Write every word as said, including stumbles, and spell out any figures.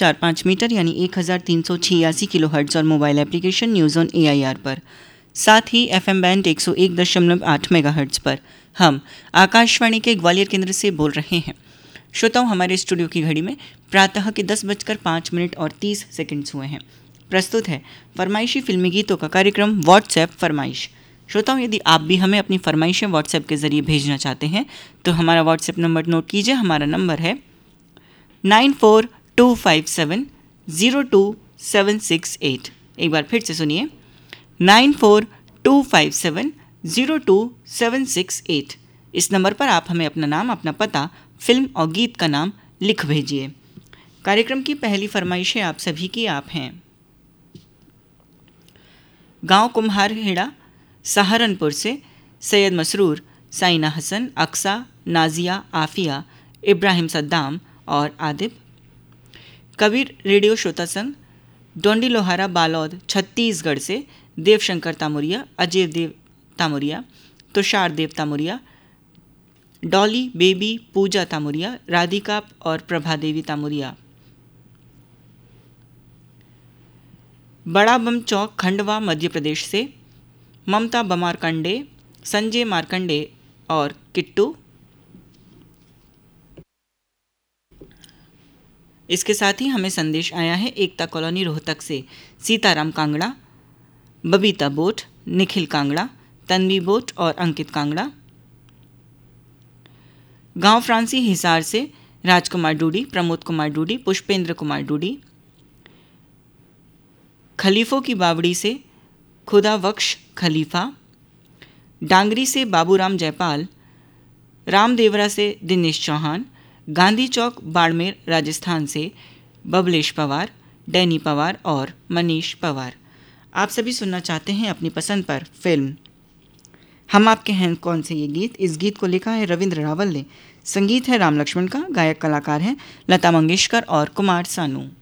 चार पाँच मीटर यानी एक हज़ार तीन सौ छियासी किलो हर्ट्ज और mobile application news on A I R पर। साथ ही एफ एम बैंड एक सौ एक दशमलव आठ मेगा हर्ट्ज पर हम आकाशवाणी के ग्वालियर केंद्र से बोल रहे हैं। श्रोताओं, हमारे स्टूडियो की घड़ी में प्रातः के दस बजकर पाँच मिनट और तीस सेकंड्स हुए हैं। प्रस्तुत है फरमाइशी फिल्मी गीतों का कार्यक्रम व्हाट्सएप फरमाइश। श्रोताओं, यदि आप भी हमें अपनी फरमाइशें व्हाट्सएप के ज़रिए भेजना चाहते हैं तो हमारा व्हाट्सएप नंबर नोट कीजिए। हमारा नंबर है nine four to five seven zero two seven six eight. एक बार फिर से सुनिए, nine four to five seven zero two seven six eight. इस नंबर पर आप हमें अपना नाम, अपना पता, फिल्म और गीत का नाम लिख भेजिए। कार्यक्रम की पहली फरमाइश है आप सभी की। आप हैं गांव कुम्हारहेड़ा सहारनपुर से सैयद मसरूर, साइना हसन, अक्सा, नाजिया, आफिया, इब्राहिम सद्दाम और आदिब। कबीर रेडियो श्रोता संघ डोंडी लोहारा बालौद छत्तीसगढ़ से देवशंकर तामुरिया, अजय देव तामुरिया, तुषार देव तामुरिया, डॉली बेबी, पूजा तामुरिया, राधिका और प्रभा देवी तामुरिया। बड़ा बम चौक खंडवा मध्य प्रदेश से ममता बमारकंडे, संजय मारकंडे और किट्टू। इसके साथ ही हमें संदेश आया है एकता कॉलोनी रोहतक से सीताराम कांगड़ा, बबीता बोट, निखिल कांगड़ा, तन्वी बोट और अंकित कांगड़ा। गांव फ्रांसी हिसार से राजकुमार डूडी, प्रमोद कुमार डूडी, पुष्पेंद्र कुमार डूडी। खलीफों की बावड़ी से खुदा बख्श खलीफा, डांगरी से बाबूराम जयपाल, रामदेवरा से दिनेश चौहान, गांधी चौक बाड़मेर राजस्थान से बबलेश पवार, डैनी पवार और मनीष पवार। आप सभी सुनना चाहते हैं अपनी पसंद पर फिल्म हम आपके हैं कौन से ये गीत। इस गीत को लिखा है रविंद्र रावल ने, संगीत है राम लक्ष्मण का, गायक कलाकार हैं लता मंगेशकर और कुमार सानू।